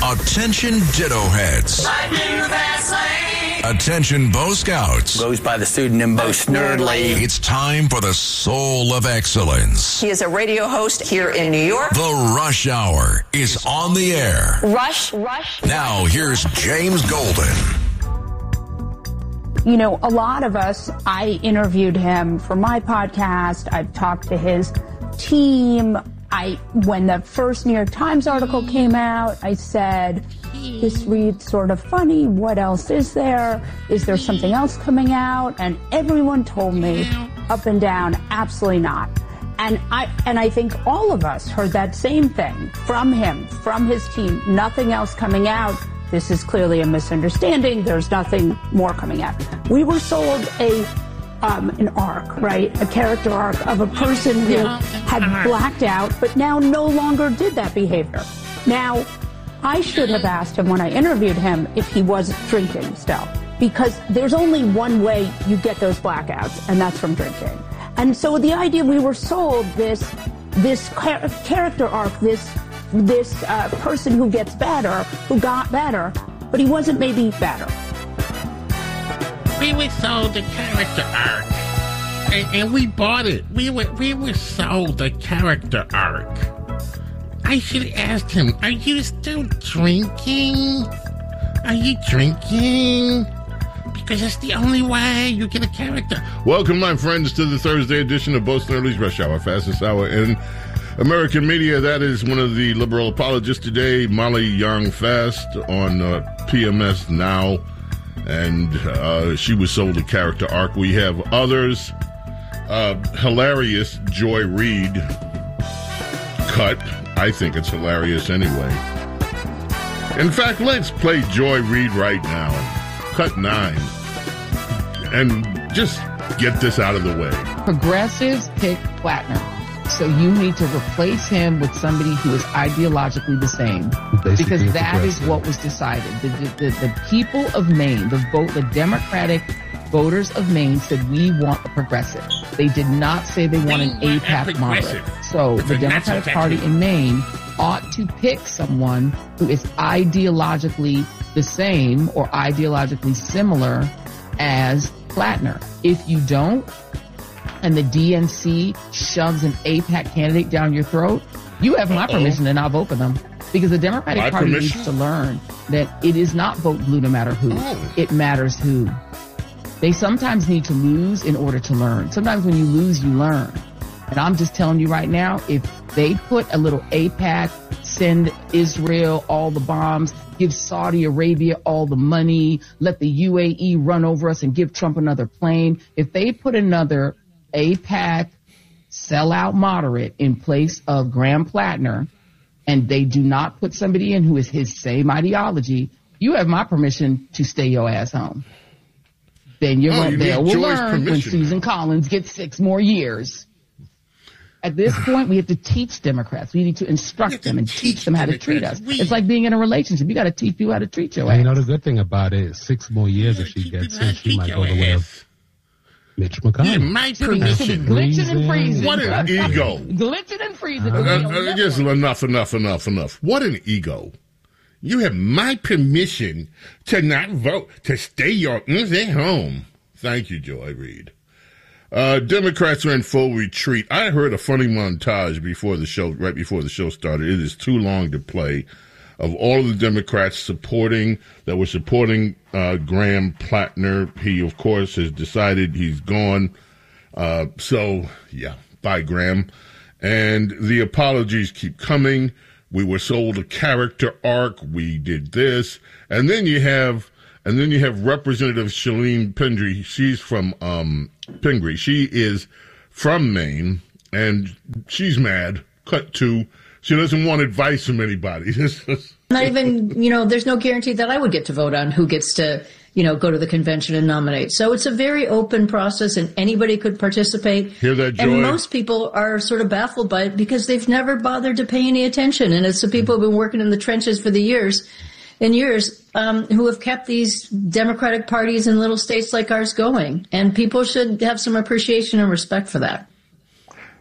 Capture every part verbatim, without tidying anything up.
Attention Ditto Heads. Attention Bo Scouts. Goes by the pseudonym Bo Snerdley. It's time for the Soul of Excellence. He is a radio host here in New York. The Rush Hour is on the air. Rush, Rush. Now here's James Golden. You know, a lot of us, I interviewed him for my podcast. I've talked to his team. I, when the first New York Times article came out, I said, this reads sort of funny. What else is there? Is there something else coming out? And everyone told me up and down, absolutely not. And I, and I think all of us heard that same thing from him, from his team. Nothing else coming out. This is clearly a misunderstanding. There's nothing more coming out. We were sold a Um, an arc, right? A character arc of a person who had blacked out, but now no longer did that behavior. Now, I should have asked him when I interviewed him if he was drinking still, because there's only one way you get those blackouts, and that's from drinking. And so the idea we were sold this, this char- character arc, this, this uh, person who gets better, who got better, but he wasn't maybe better. We were sold the character arc, and, and we bought it. We were we were sold the character arc. I should have asked him, are you still drinking? Are you drinking? Because it's the only way you get a character. Welcome, my friends, to the Thursday edition of Bo Snerdley's Rush Hour, fastest hour in American media. That is one of the liberal apologists today, Molly Young Fast, on uh, P M S Now. And uh, she was sold a character arc. We have others. Uh, hilarious Joy Reid cut. I think it's hilarious anyway. In fact, let's play Joy Reid right now. Cut nine. And just get this out of the way. Progressives pick Plattner. So you need to replace him with somebody who is ideologically the same. Basically, because that is what was decided. The, the, the, the people of Maine, the vote, the Democratic voters of Maine said, we want a progressive. They did not say they want an A PAC moderate. So the Democratic Party in Maine ought to pick someone who is ideologically the same or ideologically similar as Plattner. If you don't, and the D N C shoves an A PAC candidate down your throat, you have my Uh-oh. permission to not vote for them. Because the Democratic my Party permission? needs to learn that it is not vote blue no matter who. Oh. It matters who. They sometimes need to lose in order to learn. Sometimes when you lose, you learn. And I'm just telling you right now, if they put a little A PAC, send Israel all the bombs, give Saudi Arabia all the money, let the U A E run over us and give Trump another plane, if they put another A PAC sellout moderate in place of Graham Plattner, and they do not put somebody in who is his same ideology, you have my permission to stay your ass home. Then you're oh, going to will learn when Susan Collins gets six more years. At this point, we have to teach Democrats. We need to instruct them and teach, teach them how Democrats. to treat us. We, it's like being in a relationship. You got to teach people how to treat your ass. You know, the good thing about it is six more years if she gets in, she might go the way of Mitch McConnell. Yeah, my permission. Glitching and freezing. What an ego. Glitching and freezing. Uh, uh, just enough, enough, enough, enough. What an ego. You have my permission to not vote, to stay your at home. Thank you, Joy Reid. Uh, Democrats are in full retreat. I heard a funny montage before the show, right before the show started. It is too long to play, of all of the Democrats supporting, that were supporting uh, Graham Plattner. He, of course, has decided he's gone. Uh, so, yeah, bye, Graham. And the apologies keep coming. We were sold a character arc. We did this. And then you have, and then you have Representative Shalene Pingree. She's from um, Pingree. She is from Maine, and she's mad. Cut to. She doesn't want advice from anybody. Not even, you know, there's no guarantee that I would get to vote on who gets to, you know, go to the convention and nominate. So it's a very open process and anybody could participate. Hear that, Joy? And most people are sort of baffled by it because they've never bothered to pay any attention. And it's the people who've been working in the trenches for the years and years um, who have kept these Democratic parties in little states like ours going. And people should have some appreciation and respect for that.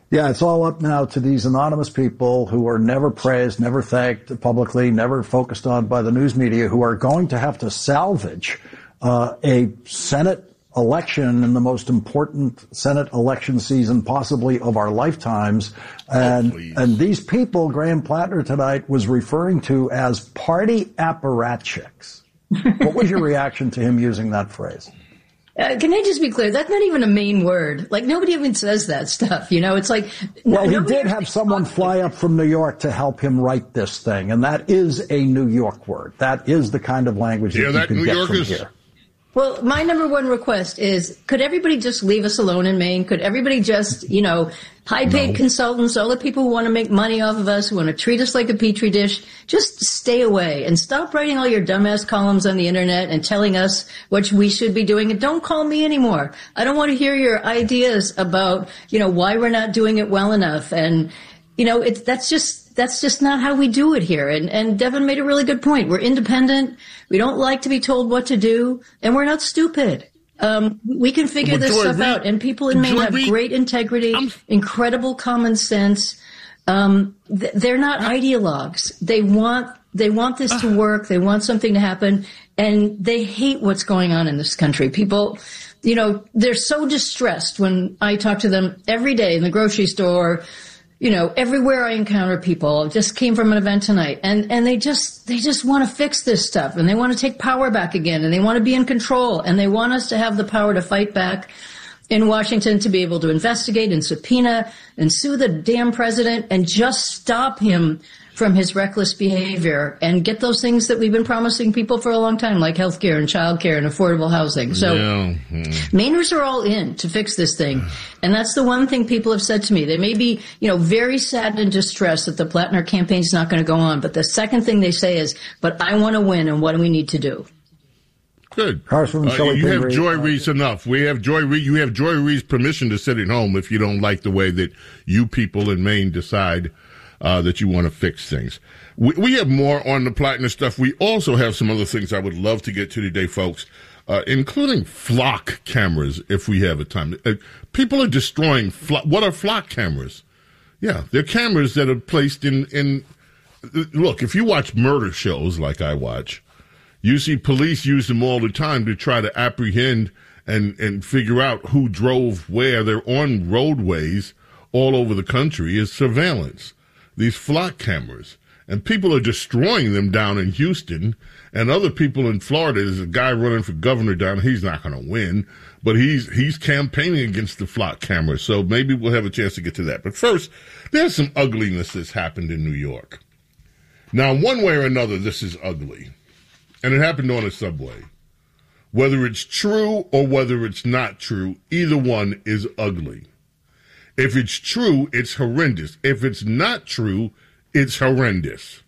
Yeah, it's all up now to these anonymous people who are never praised, never thanked publicly, never focused on by the news media, who are going to have to salvage uh, a Senate election in the most important Senate election season possibly of our lifetimes. And, oh, and these people, Graham Plattner tonight was referring to as party apparatchiks. What was your reaction to him using that phrase? Uh, can I just be clear? That's not even a main word. Like, nobody even says that stuff, you know? It's like... Well, he did have someone fly up from New York to help him write this thing, and that is a New York word. That is the kind of language yeah, that you that can New get York from is- here. Well, my number one request is, could everybody just leave us alone in Maine? Could everybody just, you know, high-paid No. consultants, all the people who want to make money off of us, who want to treat us like a petri dish, just stay away and stop writing all your dumbass columns on the internet and telling us what we should be doing. And don't call me anymore. I don't want to hear your ideas about, you know, why we're not doing it well enough. And, you know, it's, that's just, that's just not how we do it here. And, and Devin made a really good point. We're independent. We don't like to be told what to do, and we're not stupid. Um, we can figure Well, this Joy stuff Reid- out, and people in Maine Joy have Reid- great integrity, I'm- incredible common sense. Um, th- they're not ideologues. They want they want this to work. They want something to happen, and they hate what's going on in this country. People, you know, they're so distressed when I talk to them every day in the grocery store. You know, everywhere I encounter people. I just came from an event tonight, and, and they just, they just want to fix this stuff, and they want to take power back again, and they want to be in control, and they want us to have the power to fight back in Washington, to be able to investigate and subpoena and sue the damn president and just stop him from his reckless behavior and get those things that we've been promising people for a long time, like health care and child care and affordable housing. So Yeah. Mainers are all in to fix this thing. And that's the one thing people have said to me. They may be, you know, very sad and distressed that the Plattner campaign is not going to go on. But the second thing they say is, but I want to win, and what do we need to do? Good. Congresswoman Uh, Shelley you have Pingree, Joy uh, Reid's enough. We have Joy Reid. You have Joy Reid's permission to sit at home if you don't like the way that you people in Maine decide uh, that you want to fix things. We, we have more on the Plattner stuff. We also have some other things I would love to get to today, folks, uh, including flock cameras, if we have a time. Uh, people are destroying flock. What are flock cameras? Yeah, they're cameras that are placed in, in. Look, if you watch murder shows like I watch, you see police use them all the time to try to apprehend and, and figure out who drove where. They're on roadways all over the country as surveillance. These flock cameras. And people are destroying them down in Houston, and other people in Florida. There's a guy running for governor down. He's not going to win, but he's he's campaigning against the flock cameras. So maybe we'll have a chance to get to that. But first, there's some ugliness that's happened in New York. Now, one way or another, this is ugly, and it happened on a subway. Whether it's true or whether it's not true, either one is ugly. If it's true, it's horrendous. If it's not true, it's horrendous.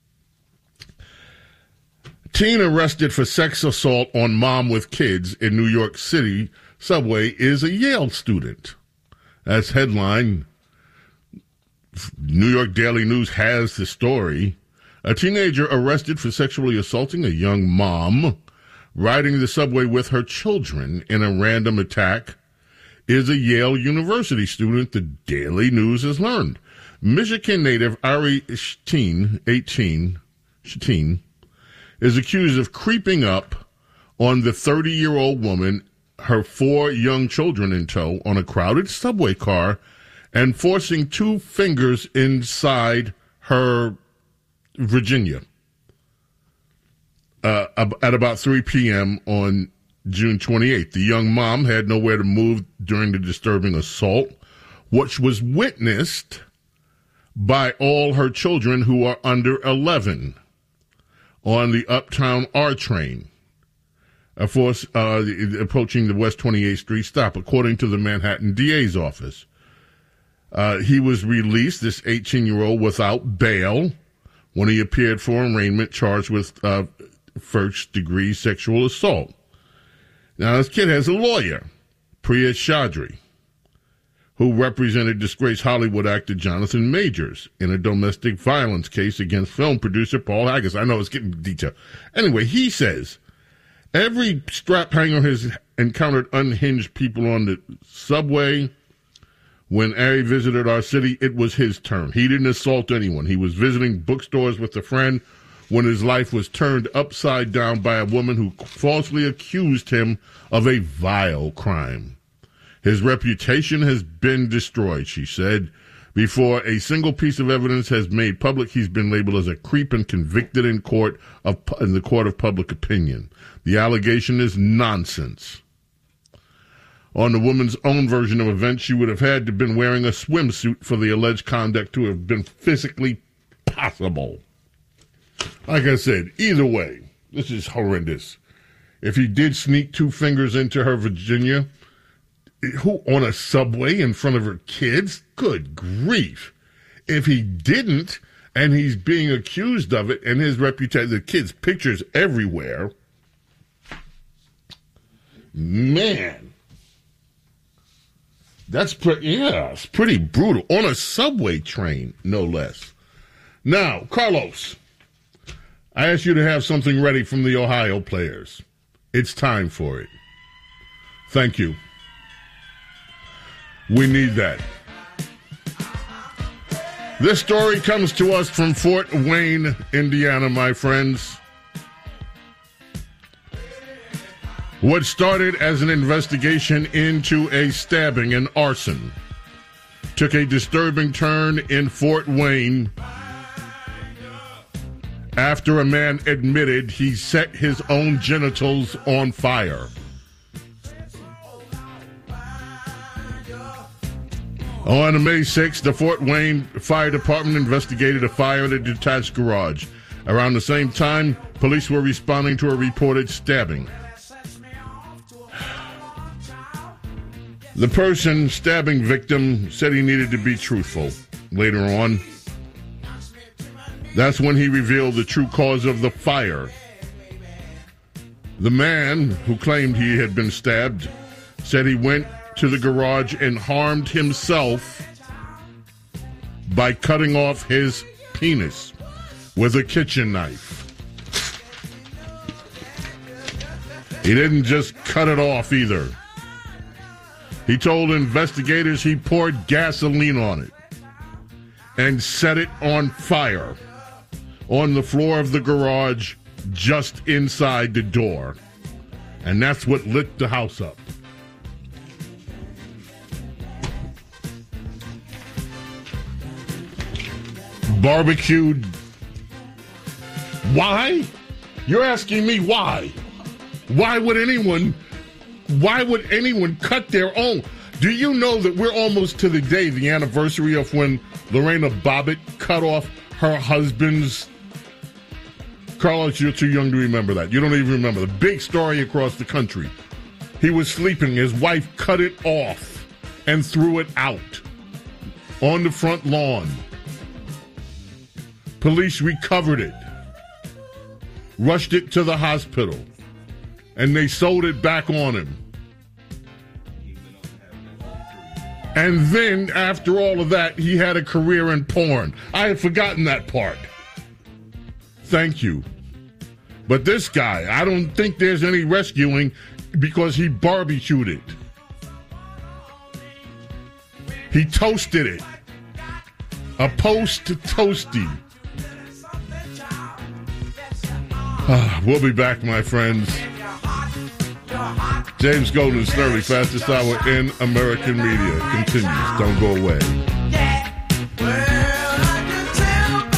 Teen arrested for sex assault on mom with kids in New York City subway is a Yale student. That's headline. New York Daily News has the story. A teenager arrested for sexually assaulting a young mom riding the subway with her children in a random attack is a Yale University student, the Daily News has learned. Michigan native Ari Shteen, eighteen, Shteen, is accused of creeping up on the thirty-year-old woman, her four young children in tow, on a crowded subway car and forcing two fingers inside her Virginia uh, at about three p.m. on June twenty-eighth. The young mom had nowhere to move during the disturbing assault, which was witnessed by all her children who are under eleven on the Uptown R train, of course, uh, approaching the West twenty-eighth Street stop, according to the Manhattan D A's office. Uh, he was released, this eighteen-year-old, without bail when he appeared for arraignment, charged with uh, first-degree sexual assault. Now, this kid has a lawyer, Priya Chaudhry, who represented disgraced Hollywood actor Jonathan Majors in a domestic violence case against film producer Paul Haggis. I know it's getting detail. Anyway, he says, every strap hanger has encountered unhinged people on the subway When Ari visited our city, it was his turn. He didn't assault anyone. He was visiting bookstores with a friend when his life was turned upside down by a woman who falsely accused him of a vile crime. His reputation has been destroyed, she said. Before a single piece of evidence has made public, he's been labeled as a creep and convicted in court of in the court of public opinion. The allegation is nonsense. On the woman's own version of events, she would have had to have been wearing a swimsuit for the alleged conduct to have been physically possible. Like I said, either way, this is horrendous. If he did sneak two fingers into her Virginia, who on a subway in front of her kids? Good grief. If he didn't, and he's being accused of it, and his reputation, the kids' pictures everywhere, man, that's pretty, yeah, it's pretty brutal. On a subway train, no less. Now, Carlos, I asked you to have something ready from the Ohio players. It's time for it. Thank you. We need that. This story comes to us from Fort Wayne, Indiana, my friends. What started as an investigation into a stabbing and arson took a disturbing turn in Fort Wayne after a man admitted he set his own genitals on fire. On May sixth, the Fort Wayne Fire Department investigated a fire at a detached garage. Around the same time, police were responding to a reported stabbing. The person stabbing victim said he needed to be truthful. Later on, that's when he revealed the true cause of the fire. The man who claimed he had been stabbed said he went to the garage and harmed himself by cutting off his penis with a kitchen knife. He didn't just cut it off either. He told investigators he poured gasoline on it and set it on fire on the floor of the garage just inside the door. And that's what lit the house up. Barbecued. Why? You're asking me why? Why would anyone, why would anyone cut their own? Do you know that we're almost to the day, the anniversary of when Lorena Bobbitt cut off her husband's? Carlos, you're too young to remember that. You don't even remember. The big story across the country. He was sleeping. His wife cut it off and threw it out on the front lawn. Police recovered it, rushed it to the hospital, and they sold it back on him. And then, after all of that, he had a career in porn. I had forgotten that part. Thank you. But this guy, I don't think there's any rescuing because he barbecued it. He toasted it. A post-toasty. Uh, we'll be back, my friends. James Golden, Snurley, fastest hour in American media. Continues. Don't go away.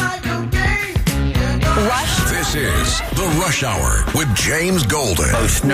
Rush. This is the Rush Hour with James Golden. Both